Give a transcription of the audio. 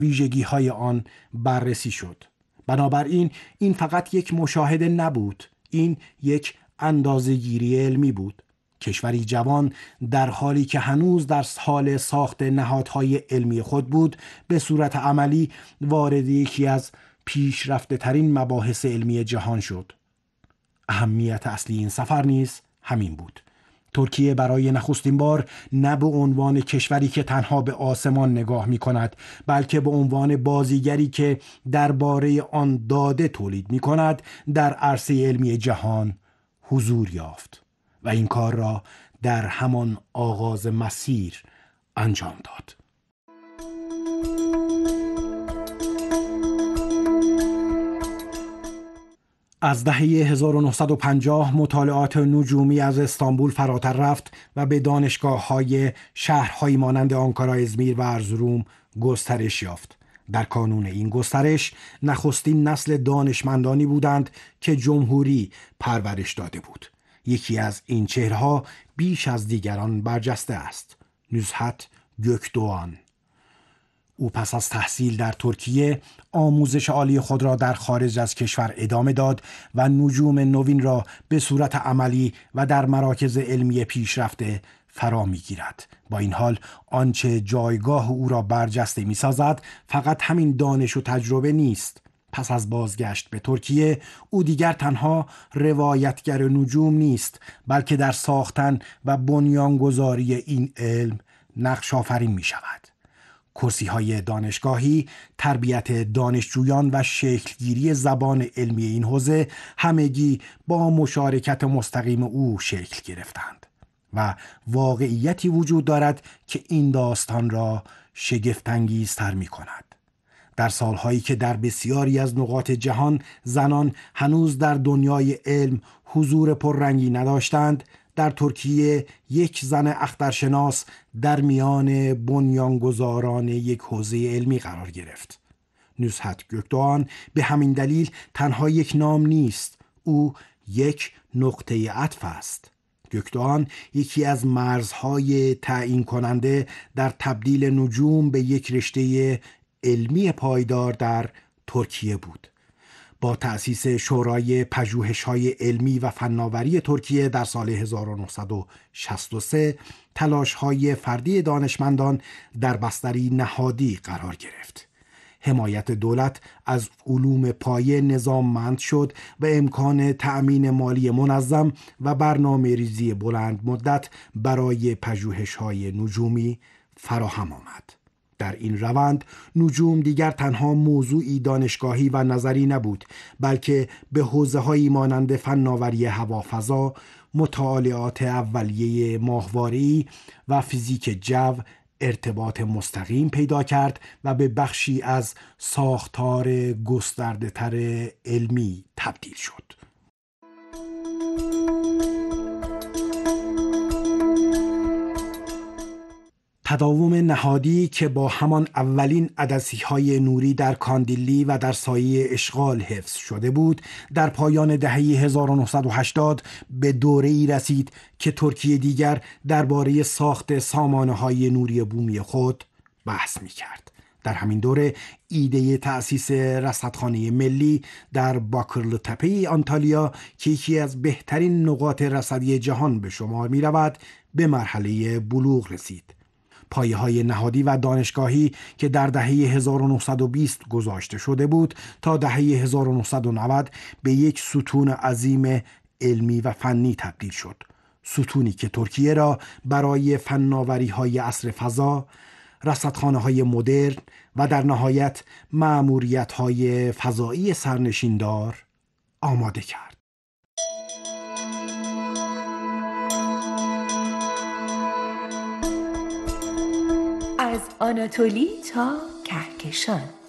ویژگی‌های آن بررسی شد. بنابراین این فقط یک مشاهده نبود، این یک اندازه‌گیری علمی بود. کشوری جوان در حالی که هنوز در حال ساخت نهادهای علمی خود بود، به صورت عملی وارد یکی از پیشرفته ترین مباحث علمی جهان شد. اهمیت اصلی این سفر نیز همین بود. ترکیه برای نخستین بار نه به عنوان کشوری که تنها به آسمان نگاه می کند، بلکه به عنوان بازیگری که درباره آن داده تولید می کند، در عرصه علمی جهان حضور یافت و این کار را در همان آغاز مسیر انجام داد. از دهه 1950 مطالعات نجومی از استانبول فراتر رفت و به دانشگاه‌های شهرهایی مانند آنکارا، ازمیر و ارزروم گسترش یافت. در کانون این گسترش نخستین نسل دانشمندانی بودند که جمهوری پرورش داده بود. یکی از این چهره‌ها بیش از دیگران برجسته است: نزهت گökdoğan. او پس از تحصیل در ترکیه آموزش عالی خود را در خارج از کشور ادامه داد و نجوم نوین را به صورت عملی و در مراکز علمی پیشرفته فرا می‌گیرد. با این حال آنچه جایگاه او را برجسته می‌سازد فقط همین دانش و تجربه نیست. پس از بازگشت به ترکیه او دیگر تنها روایتگر نجوم نیست، بلکه در ساختن و بنیانگذاری این علم نقش آفرین می‌شود. کرسی‌های دانشگاهی، تربیت دانشجویان و شکلگیری زبان علمی این حوزه همگی با مشارکت مستقیم او شکل گرفتند و واقعیتی وجود دارد که این داستان را شگفت‌انگیزتر می‌کند. در سالهایی که در بسیاری از نقاط جهان زنان هنوز در دنیای علم حضور پررنگی نداشتند، در ترکیه یک زن اخترشناس در میان بنیانگذاران یک حوزه علمی قرار گرفت. نزهت گökdoğan به همین دلیل تنها یک نام نیست، او یک نقطه عطف است. گökdoğan یکی از مرزهای تعیین کننده در تبدیل نجوم به یک رشته علمی پایدار در ترکیه بود. با تأسیس شورای پژوهش‌های علمی و فناوری ترکیه در سال 1963 تلاش‌های فردی دانشمندان در بستری نهادی قرار گرفت. حمایت دولت از علوم پایه نظاممند شد و امکان تأمین مالی منظم و برنامه‌ریزی بلند مدت برای پژوهش‌های نجومی فراهم آمد. در این روند نجوم دیگر تنها موضوعی دانشگاهی و نظری نبود، بلکه به حوزه‌هایی مانند فناوری هوافضا، مطالعات اولیه ماهواره‌ای و فیزیک جو ارتباط مستقیم پیدا کرد و به بخشی از ساختار گسترده‌تر علمی تبدیل شد. تداوم نهادی که با همان اولین عدسی‌های نوری در کاندیلی و در سایه اشغال حفظ شده بود، در پایان دهه 1980 به دوره‌ای رسید که ترکیه دیگر درباره ساخت سامانه‌های نوری بومی خود بحث می‌کرد. در همین دوره ایده تأسیس رصدخانه ملی در باکرلتپه آنتالیا که یکی از بهترین نقاط رصدی جهان به شمار می‌رود، به مرحله بلوغ رسید. پایه‌های نهادی و دانشگاهی که در دهه 1920 گذاشته شده بود تا دهه 1990 به یک ستون عظیم علمی و فنی تبدیل شد. ستونی که ترکیه را برای فناوری‌های عصر فضا، رصدخانه‌های مدرن و در نهایت مأموریت‌های فضایی سرنشیندار آماده کرد. از آناتولی تا کهکشان